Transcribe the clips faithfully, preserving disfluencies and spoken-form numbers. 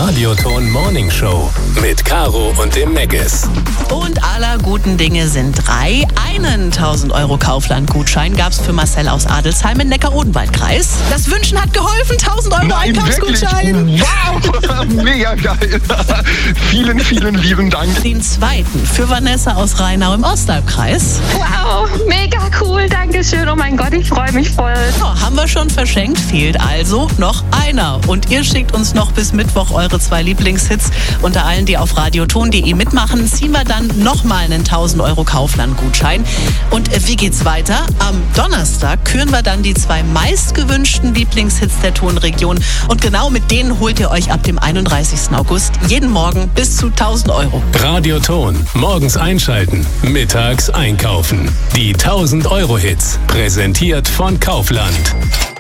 Radioton Morning Show mit Caro und dem Meggis. Und aller guten Dinge sind drei. Einen tausend Euro Kaufland-Gutschein gab es für Marcel aus Adelsheim im Neckar-Odenwald-Kreis. Das Wünschen hat geholfen. tausend Euro Nein, Einkaufsgutschein. Wirklich? Wow, mega geil. Vielen, vielen lieben Dank. Den zweiten für Vanessa aus Rheinau im Ostalbkreis. Wow, mega cool. Dankeschön. Oh mein Gott, ich freue mich voll. Ja, haben wir schon verschenkt. Fehlt also noch einer. Und ihr schickt uns noch bis Mittwoch eure zwei Lieblingshits. Unter allen, die auf radioton punkt de mitmachen, ziehen wir dann nochmal einen tausend Euro Kaufland-Gutschein. Und äh, wie geht's weiter? Am Donnerstag küren wir dann die zwei meistgewünschten Lieblingshits der Tonregion. Und genau mit denen holt ihr euch ab dem einunddreißigsten August jeden Morgen bis zu tausend Euro. Radioton. Morgens einschalten, mittags einkaufen. Die tausend Euro Hits. Präsentiert von Kaufland.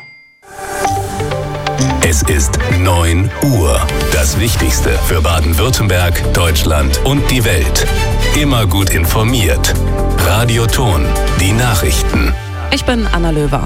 Es ist neun Uhr. Das Wichtigste für Baden-Württemberg, Deutschland und die Welt. Immer gut informiert. Radioton. Die Nachrichten. Ich bin Anna Löwer.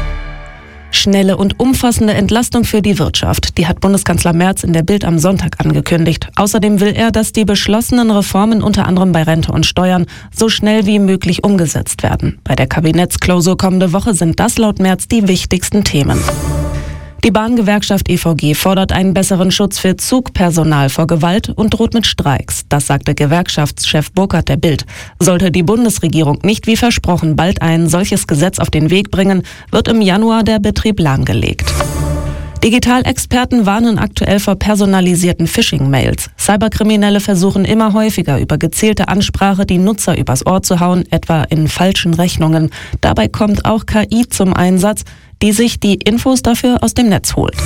Schnelle und umfassende Entlastung für die Wirtschaft. Die hat Bundeskanzler Merz in der Bild am Sonntag angekündigt. Außerdem will er, dass die beschlossenen Reformen unter anderem bei Rente und Steuern so schnell wie möglich umgesetzt werden. Bei der Kabinettsklausur kommende Woche sind das laut Merz die wichtigsten Themen. Die Bahngewerkschaft E V G fordert einen besseren Schutz für Zugpersonal vor Gewalt und droht mit Streiks. Das sagte Gewerkschaftschef Burkhardt der Bild. Sollte die Bundesregierung nicht wie versprochen bald ein solches Gesetz auf den Weg bringen, wird im Januar der Betrieb lahmgelegt. Digitalexperten warnen aktuell vor personalisierten Phishing-Mails. Cyberkriminelle versuchen immer häufiger über gezielte Ansprache die Nutzer übers Ohr zu hauen, etwa in falschen Rechnungen. Dabei kommt auch K I zum Einsatz, die sich die Infos dafür aus dem Netz holt.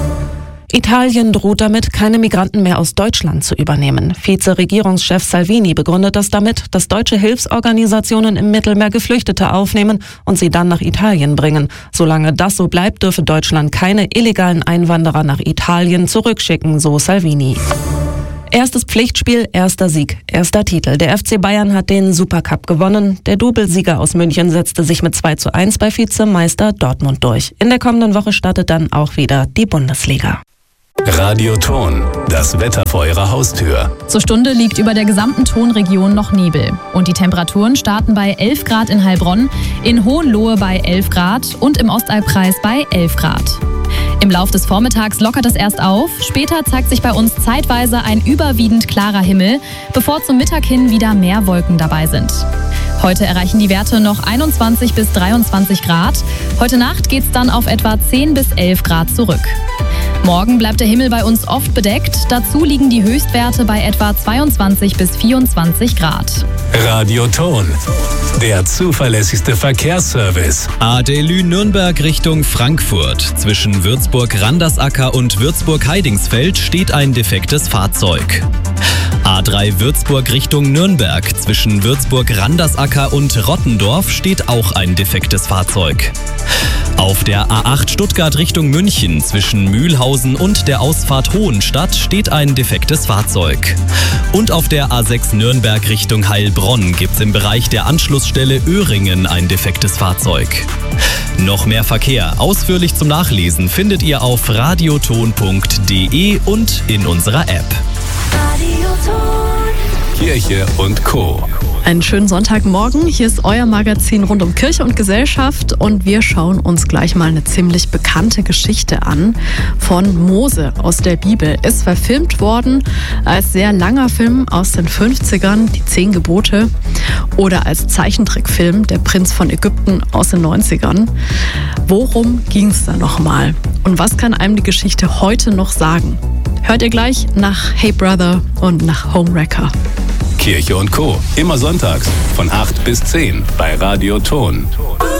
Italien droht damit, keine Migranten mehr aus Deutschland zu übernehmen. Vize-Regierungschef Salvini begründet das damit, dass deutsche Hilfsorganisationen im Mittelmeer Geflüchtete aufnehmen und sie dann nach Italien bringen. Solange das so bleibt, dürfe Deutschland keine illegalen Einwanderer nach Italien zurückschicken, so Salvini. Erstes Pflichtspiel, erster Sieg, erster Titel. Der F C Bayern hat den Supercup gewonnen. Der Doublesieger aus München setzte sich mit zwei zu eins bei Vizemeister Dortmund durch. In der kommenden Woche startet dann auch wieder die Bundesliga. Radioton. Das Wetter vor eurer Haustür. Zur Stunde liegt über der gesamten Tonregion noch Nebel. Und die Temperaturen starten bei elf Grad in Heilbronn, in Hohenlohe bei elf Grad und im Ostalbkreis bei elf Grad. Im Lauf des Vormittags lockert es erst auf. Später zeigt sich bei uns zeitweise ein überwiegend klarer Himmel, bevor zum Mittag hin wieder mehr Wolken dabei sind. Heute erreichen die Werte noch einundzwanzig bis dreiundzwanzig Grad. Heute Nacht geht es dann auf etwa zehn bis elf Grad zurück. Morgen bleibt der Himmel bei uns oft bedeckt. Dazu liegen die Höchstwerte bei etwa zweiundzwanzig bis vierundzwanzig Grad. Radioton. Der zuverlässigste Verkehrsservice. A D L Ü Nürnberg Richtung Frankfurt. Zwischen Würzburg-Randersacker und Würzburg-Heidingsfeld steht ein defektes Fahrzeug. A drei Würzburg Richtung Nürnberg. Zwischen Würzburg-Randersacker und Rottendorf steht auch ein defektes Fahrzeug. Auf der A acht Stuttgart Richtung München zwischen Mühlhausen und der Ausfahrt Hohenstadt steht ein defektes Fahrzeug. Und auf der A sechs Nürnberg Richtung Heilbronn gibt es im Bereich der Anschlussstelle Öhringen ein defektes Fahrzeug. Noch mehr Verkehr ausführlich zum Nachlesen findet ihr auf radioton punkt de und in unserer App. Kirche und Co. Einen schönen Sonntagmorgen. Hier ist euer Magazin rund um Kirche und Gesellschaft und wir schauen uns gleich mal eine ziemlich bekannte Geschichte an von Mose aus der Bibel. Ist verfilmt worden als sehr langer Film aus den fünfzigern, die Zehn Gebote, oder als Zeichentrickfilm, der Prinz von Ägypten aus den neunzigern. Worum ging es da nochmal? Und was kann einem die Geschichte heute noch sagen? Hört ihr gleich nach Hey Brother und nach Homewrecker. Kirche und Co. Immer sonntags von acht bis zehn bei Radioton.